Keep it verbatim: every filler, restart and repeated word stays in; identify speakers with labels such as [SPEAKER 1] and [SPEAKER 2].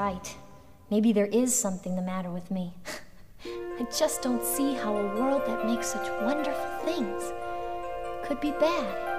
[SPEAKER 1] right. Maybe there is something the matter with me. I just don't see how a world that makes such wonderful things could be bad.